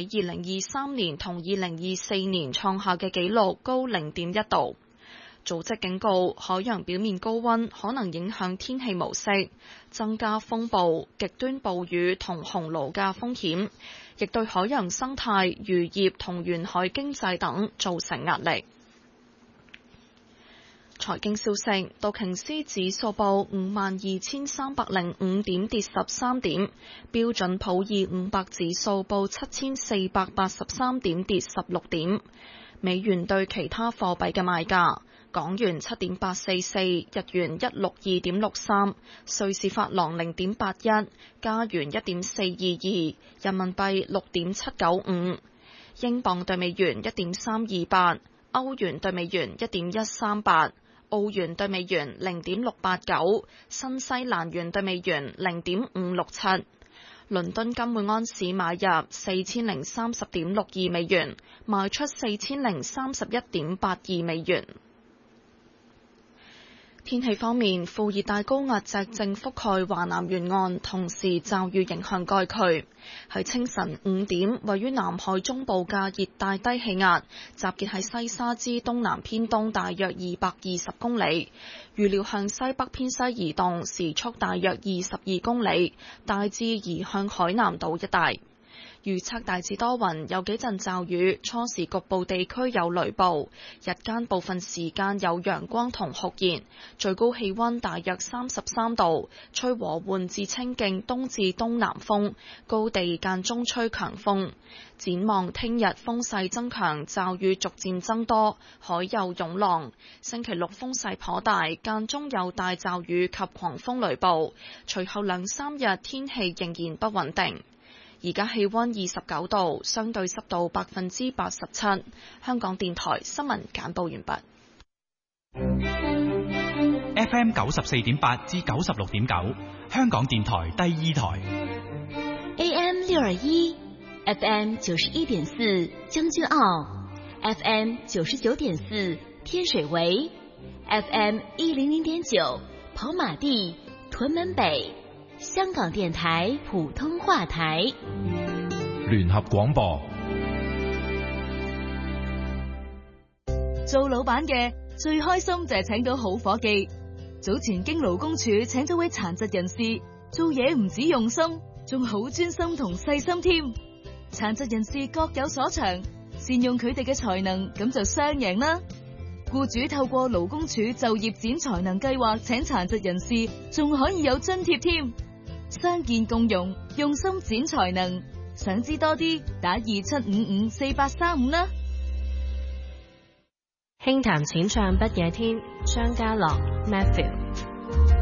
2023年同2024年創下嘅紀錄高0.1度。組織警告，海洋表面高溫可能影響天氣模式，增加風暴、極端暴雨同洪澇嘅風險，亦對海洋生態、漁業同沿海經濟等造成壓力。財經消息，道瓊斯指數報52,305點，跌13點；標準普爾500指數報7,483點，跌16點。美元對其他貨幣嘅賣價：港元7.844，日元162.63，瑞士法郎0.81，加元1.422，人民幣6.795，英鎊對美元1.328，歐元對美元1.138。澳元對美元0.689，新西蘭元對美元0.567。倫敦金每安士買入4030.62美元，賣出4031.82美元。天氣方面，副熱帶高壓脊正覆蓋華南沿岸，同時驟雨影響該區。喺清晨5點，位於南海中部嘅熱帶低氣壓集結喺西沙之東南偏東大約220公里，預料向西北偏西移動，時速大約22公里，大致移向海南島一帶。預測大致多雲，有幾陣驟雨，初時局部地區有雷暴，日間部分時間有陽光同酷熱，最高氣溫大約33度，吹和緩至清勁東至東南風，高地間中吹強風。展望聽日風勢增強，驟雨逐漸增多，海有湧浪。星期六風勢頗大，間中有大驟雨及狂風雷暴，隨後2-3日天氣仍然不穩定。而家氣溫29度，相對濕度87%。香港電台新聞簡報完畢。 FM 94.8至96.9，香港電台第2台。 AM 621 FM 91.4將軍澳 FM 99.4天水圍 FM 100.9跑馬地屯門北，香港電台普通話台。 聯合廣播。 做老闆嘅最開心就係請到好伙計。早前經勞工處請咗位殘疾人士，做嘢唔止用心，仲好專心同細心添。殘疾人士各有所長，善用佢哋嘅才能，咁就雙贏啦。僱主透過勞工處就業展才能計劃請殘疾人士，仲可以有津貼添。相見共融，用心展才能。想知多啲，打27554835啦。 輕談淺唱不夜天，張家樂 Matthew。